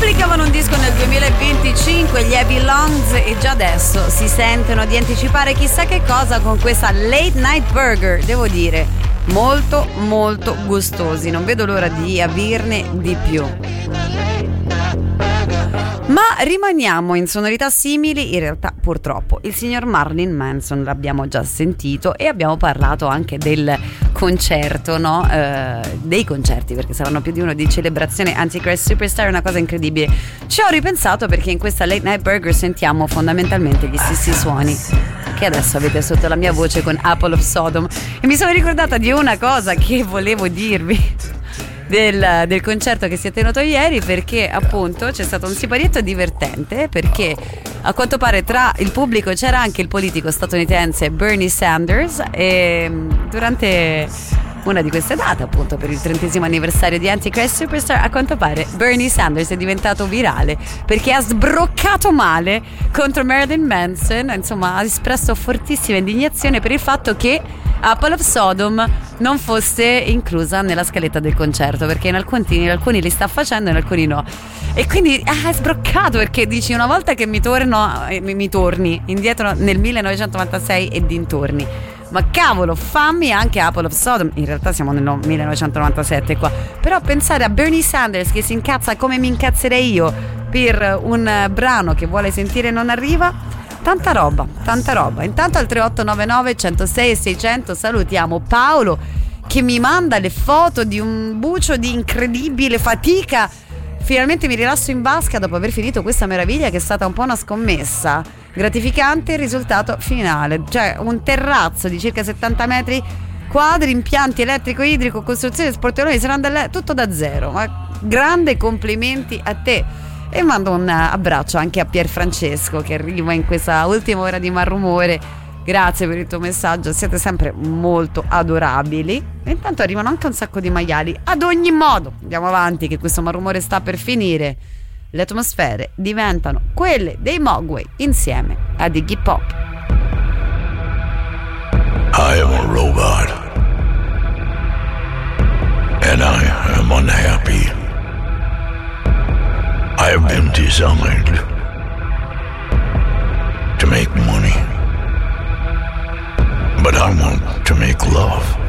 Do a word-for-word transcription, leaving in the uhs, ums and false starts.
Pubblicavano un disco nel duemilaventicinque, gli Heavy Lungs, e già adesso si sentono di anticipare chissà che cosa con questa Late Night Burger. Devo dire, molto molto gustosi, non vedo l'ora di avirne di più. Ma rimaniamo in sonorità simili, in realtà purtroppo il signor Marilyn Manson l'abbiamo già sentito e abbiamo parlato anche del concerto, no? Eh, dei concerti, perché saranno più di uno, di celebrazione Antichrist Superstar, è una cosa incredibile. Ci ho ripensato perché in questa Late Night Burger sentiamo fondamentalmente gli stessi suoni che adesso avete sotto la mia voce con Apple of Sodom, e mi sono ricordata di una cosa che volevo dirvi Del, del concerto che si è tenuto ieri, perché appunto c'è stato un siparietto divertente, perché a quanto pare tra il pubblico c'era anche il politico statunitense Bernie Sanders, e durante una di queste date, appunto per il trentesimo anniversario di Antichrist Superstar, a quanto pare Bernie Sanders è diventato virale perché ha sbroccato male contro Marilyn Manson. Insomma, ha espresso fortissima indignazione per il fatto che Apple of Sodom non fosse inclusa nella scaletta del concerto, perché in alcuni, in alcuni li sta facendo, in alcuni no, e quindi ah, è sbroccato, perché dici una volta che mi torno eh, mi, mi torni indietro nel millenovecentonovantasei e dintorni, ma cavolo, fammi anche Apple of Sodom. In realtà siamo nel millenovecentonovantasette qua, però pensare a Bernie Sanders che si incazza come mi incazzerei io per un brano che vuole sentire non arriva. Tanta roba, tanta roba. Intanto al tre otto nove nove, centosei e seicento salutiamo Paolo, che mi manda le foto di un bucio di incredibile fatica. Finalmente mi rilasso in vasca dopo aver finito questa meraviglia che è stata un po' una scommessa. Gratificante il risultato finale, cioè un terrazzo di circa settanta metri quadri, impianti elettrico, idrico, costruzione, sportelloni, serrandelle, tutto da zero. Ma grande complimenti a te. E mando un abbraccio anche a Pier Francesco, che arriva in questa ultima ora di Malrumore. Grazie per il tuo messaggio, siete sempre molto adorabili. E intanto arrivano anche un sacco di maiali. Ad ogni modo, andiamo avanti che questo Malrumore sta per finire. Le atmosfere diventano quelle dei Mogwai insieme ad Iggy Pop. I am a robot and I am unhappy. I have been designed to make money, but I want to make love.